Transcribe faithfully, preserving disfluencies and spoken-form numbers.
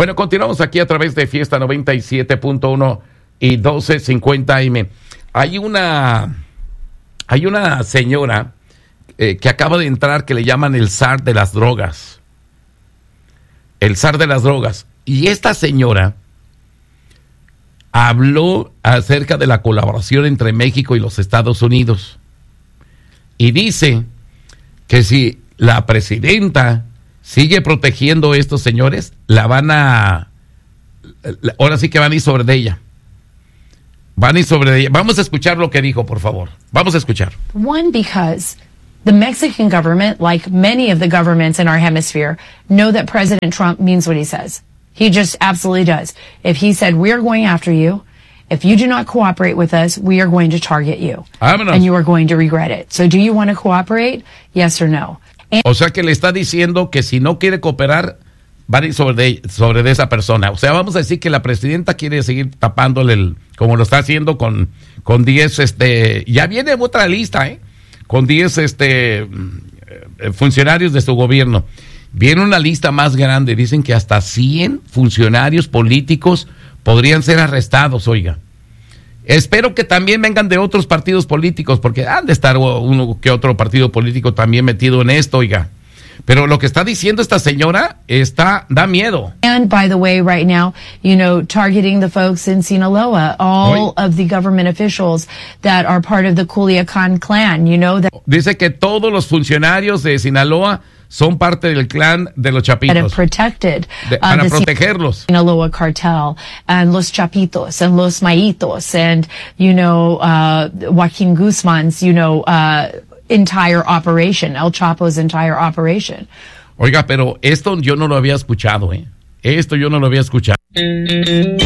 Bueno, continuamos aquí a través de Fiesta noventa y siete punto uno y doce cincuenta A M. Hay una, hay una señora eh, que acaba de entrar que le llaman el zar de las drogas. El zar de las drogas. Y esta señora habló acerca de la colaboración entre México y los Estados Unidos. Y dice que si la presidenta sigue protegiendo a estos señores, la van a... ahora sí que van a ir sobre de ella. Van a ir sobre de ella. Vamos a escuchar lo que dijo, por favor. Vamos a escuchar. One, because the Mexican government, like many of the governments in our hemisphere, know that President Trump means what he says. He just absolutely does. If he said, we are going after you, if you do not cooperate with us, we are going to target you. Vámonos. And you are going to regret it. So do you want to cooperate? Yes or no? And O sea que le está diciendo que si no quiere cooperar, van a ir sobre de, sobre de esa persona. O sea, vamos a decir que la presidenta quiere seguir tapándole, el, como lo está haciendo con, con diez, este, ya viene otra lista, ¿eh? Con diez este, funcionarios de su gobierno. Viene una lista más grande, dicen que hasta cien funcionarios políticos podrían ser arrestados, oiga. Espero que también vengan de otros partidos políticos, porque han de estar uno que otro partido político también metido en esto, oiga. Pero lo que está diciendo esta señora está, da miedo. And by the way, right now, you know, targeting the folks in Sinaloa, all Oy. of the government officials that are part of the Culiacan clan, you know, that Dice que todos los funcionarios de Sinaloa son parte del clan de los that have Chapitos, protected de, uh, para the protegerlos. Sinaloa cartel and Los Chapitos and Los Maitos and, you know, uh, Joaquin Guzman's, you know, uh, entire operation, El Chapo's entire operation. Oiga, pero esto yo no lo había escuchado, ¿eh? Esto yo no lo había escuchado.